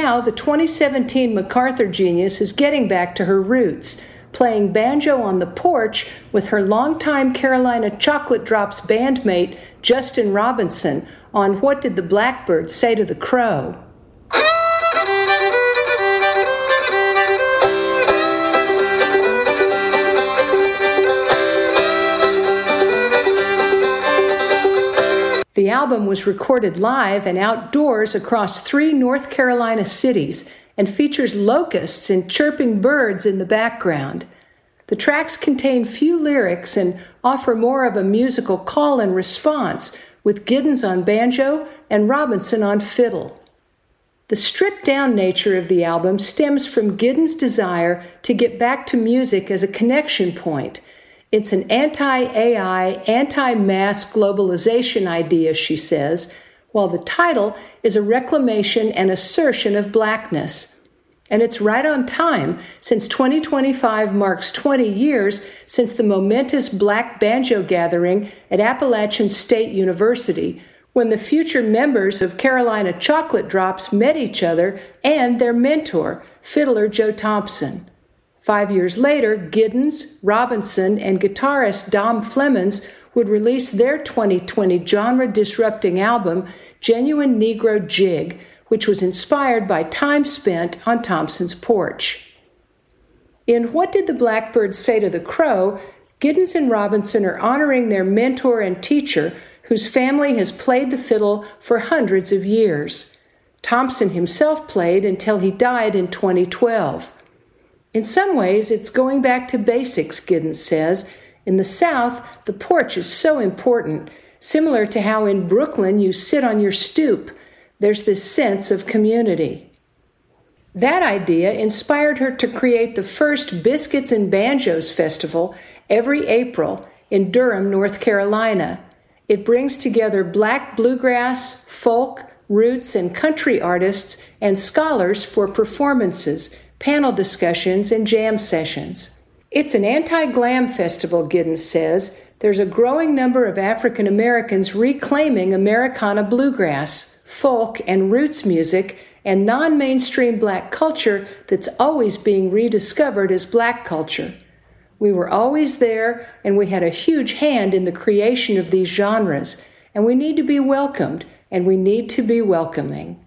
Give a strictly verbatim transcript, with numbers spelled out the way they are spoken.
now the twenty seventeen MacArthur genius is getting back to her roots, playing banjo on the porch with her longtime Carolina Chocolate Drops bandmate Justin Robinson on What Did the Blackbird Say to the Crow? The album was recorded live and outdoors across three North Carolina cities and features locusts and chirping birds in the background. The tracks contain few lyrics and offer more of a musical call and response, with Giddens on banjo and Robinson on fiddle. The stripped-down nature of the album stems from Giddens' desire to get back to music as a connection point. It's an anti-A I, anti-mass globalization idea, she says, while the title is a reclamation and assertion of blackness. And it's right on time, since twenty twenty-five marks twenty years since the momentous Black Banjo Gathering at Appalachian State University, when the future members of Carolina Chocolate Drops met each other and their mentor, fiddler Joe Thompson. Five years later, Giddens, Robinson, and guitarist Dom Flemons would release their twenty twenty genre-disrupting album, Genuine Negro Jig, which was inspired by time spent on Thompson's porch. In What Did the Blackbird Say to the Crow, Giddens and Robinson are honoring their mentor and teacher, whose family has played the fiddle for hundreds of years. Thompson himself played until he died in twenty twelve. In some ways, it's going back to basics, Giddens says. In the South, the porch is so important, similar to how in Brooklyn you sit on your stoop. There's this sense of community. That idea inspired her to create the first Biscuits and Banjos Festival every April in Durham, North Carolina. It brings together Black bluegrass, folk, roots, and country artists and scholars for performances, panel discussions, and jam sessions. It's an anti-glam festival, Giddens says. There's a growing number of African Americans reclaiming Americana bluegrass, folk, and roots music, and non-mainstream Black culture that's always being rediscovered as Black culture. We were always there, and we had a huge hand in the creation of these genres, and we need to be welcomed, and we need to be welcoming.